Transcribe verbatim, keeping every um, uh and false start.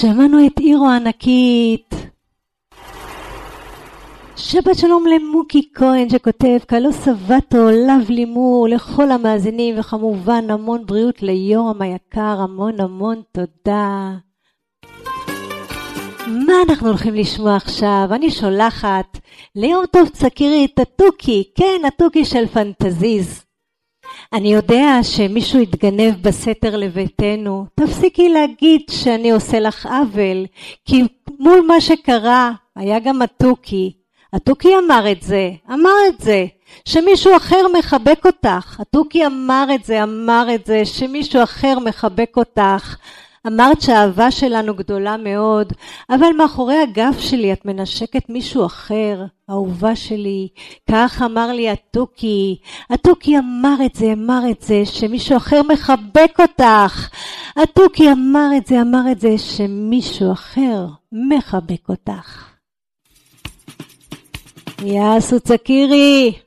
שמענו את אירו הענקית. שבת שלום למוקי כהן שכותב קלו סבתו, לב לימו לכל המאזינים, וכמובן המון בריאות ליורם היקר, המון המון תודה. מה אנחנו הולכים לשמוע עכשיו? אני שולחת ליום טוב צקירי את התוכי, כן, התוכי של פנטזיז. אני יודע שמישהו יתגנב בסתר לביתנו, תפסיקי להגיד שאני עושה לך עוול, כי מול מה שקרה היה גם התוכי. התוכי אמר את זה, אמר את זה, שמישהו אחר מחבק אותך. התוכי אמר את זה, אמר את זה, שמישהו אחר מחבק אותך. אמרת שהאהבה שלנו גדולה מאוד, אבל מאחורי הגב שלי את מנשקת מישהו אחר, אהובה שלי. כך אמר לי התוכי. התוכי אמר את זה, אמר את זה, שמישהו אחר מחבק אותך. התוכי אמר את זה, אמר את זה, שמישהו אחר מחבק אותך. יאסו צקירי.